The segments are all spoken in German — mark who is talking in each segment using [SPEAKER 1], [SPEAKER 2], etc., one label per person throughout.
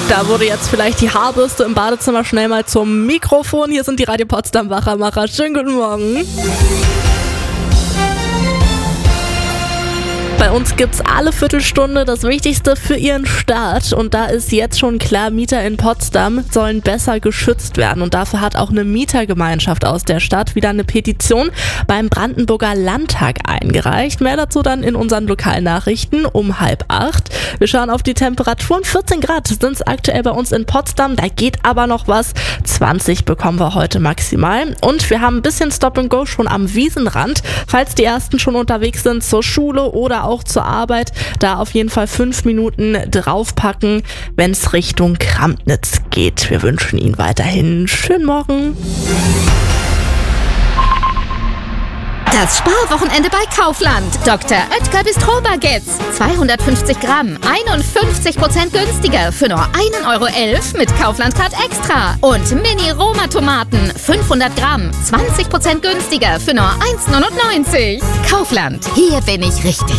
[SPEAKER 1] Da wurde jetzt vielleicht die Haarbürste im Badezimmer schnell mal zum Mikrofon. Hier sind die Radio Potsdam Wachmacher. Schönen guten Morgen. Bei uns gibt's alle Viertelstunde das Wichtigste für Ihren Start und da ist jetzt schon klar, Mieter in Potsdam sollen besser geschützt werden und dafür hat auch eine Mietergemeinschaft aus der Stadt wieder eine Petition beim Brandenburger Landtag eingereicht. Mehr dazu dann in unseren Lokalnachrichten um 7:30. Wir schauen auf die Temperaturen. 14 Grad sind es aktuell bei uns in Potsdam, da geht aber noch was. 20 bekommen wir heute maximal und wir haben ein bisschen Stop and Go schon am Wiesenrand. Falls die Ersten schon unterwegs sind zur Schule oder auch zur Arbeit, da auf jeden Fall 5 Minuten draufpacken, wenn es Richtung Kramnitz geht. Wir wünschen Ihnen weiterhin einen schönen Morgen.
[SPEAKER 2] Das Sparwochenende bei Kaufland. Dr. Oetker Bistro-Baguettes. 250 Gramm, 51% günstiger für nur 1,11 € mit Kaufland-Card Extra. Und Mini-Roma-Tomaten, 500 Gramm, 20% günstiger für nur 1,99 €. Kaufland, hier bin ich richtig.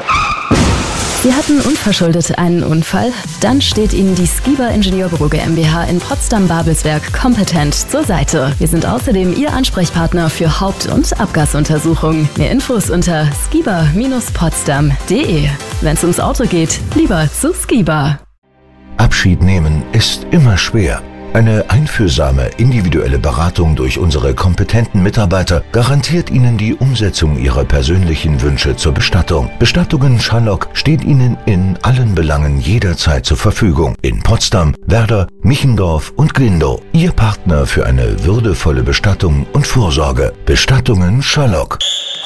[SPEAKER 3] Sie hatten unverschuldet einen Unfall? Dann steht Ihnen die Skiba Ingenieurbüro GmbH in Potsdam-Babelsberg kompetent zur Seite. Wir sind außerdem Ihr Ansprechpartner für Haupt- und Abgasuntersuchungen. Mehr Infos unter skiba-potsdam.de. Wenn es ums Auto geht, lieber zu Skiba.
[SPEAKER 4] Abschied nehmen ist immer schwer. Eine einfühlsame, individuelle Beratung durch unsere kompetenten Mitarbeiter garantiert Ihnen die Umsetzung Ihrer persönlichen Wünsche zur Bestattung. Bestattungen Schallock steht Ihnen in allen Belangen jederzeit zur Verfügung. In Potsdam, Werder, Michendorf und Glindow. Ihr Partner für eine würdevolle Bestattung und Vorsorge. Bestattungen Schallock.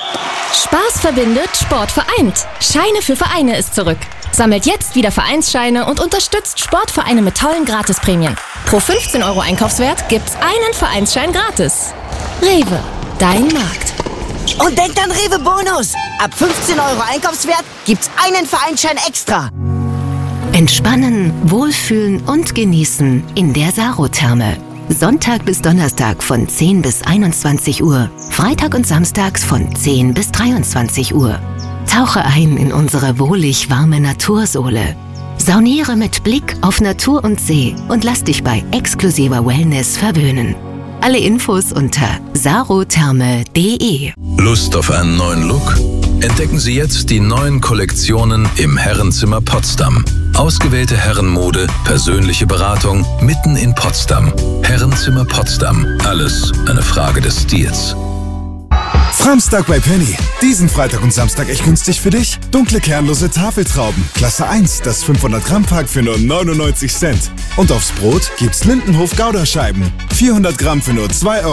[SPEAKER 5] Spaß verbindet, Sport vereint. Scheine für Vereine ist zurück. Sammelt jetzt wieder Vereinsscheine und unterstützt Sportvereine mit tollen Gratisprämien. Pro 15 € Einkaufswert gibt's einen Vereinsschein gratis. Rewe, dein Markt.
[SPEAKER 6] Und denkt an Rewe Bonus. Ab 15 € Einkaufswert gibt's einen Vereinsschein extra.
[SPEAKER 7] Entspannen, wohlfühlen und genießen in der Sarotherme. Sonntag bis Donnerstag von 10 bis 21 Uhr, Freitag und Samstags von 10 bis 23 Uhr. Tauche ein in unsere wohlig warme Natursohle. Sauniere mit Blick auf Natur und See und lass dich bei exklusiver Wellness verwöhnen. Alle Infos unter sarotherme.de.
[SPEAKER 8] Lust auf einen neuen Look? Entdecken Sie jetzt die neuen Kollektionen im Herrenzimmer Potsdam. Ausgewählte Herrenmode, persönliche Beratung mitten in Potsdam. Herrenzimmer Potsdam. Alles eine Frage des Stils.
[SPEAKER 9] Framstag bei Penny. Diesen Freitag und Samstag echt günstig für dich. Dunkle kernlose Tafeltrauben. Klasse 1, das 500 Gramm Pack für nur 99 Cent. Und aufs Brot gibt's Lindenhof Gouda-Scheiben. 400 Gramm für nur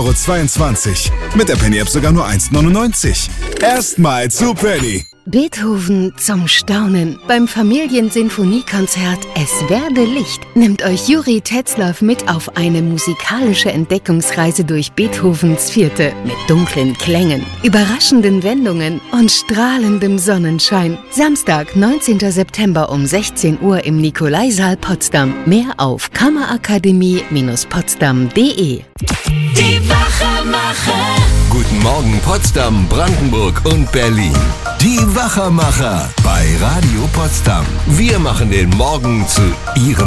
[SPEAKER 9] 2,22 €. Mit der Penny-App sogar nur 1,99 €. Erstmal zu Penny.
[SPEAKER 7] Beethoven zum Staunen. Beim Familiensinfoniekonzert Es werde Licht nimmt euch Juri Tetzlaff mit auf eine musikalische Entdeckungsreise durch Beethovens Vierte mit dunklen Klängen, überraschenden Wendungen und strahlendem Sonnenschein. Samstag, 19. September um 16 Uhr im Nikolaisaal Potsdam. Mehr auf kammerakademie-potsdam.de.
[SPEAKER 10] Die Wachmacher.
[SPEAKER 11] Guten Morgen Potsdam, Brandenburg und Berlin. Die Wachmacher bei Radio Potsdam. Wir machen den Morgen zu Ihrem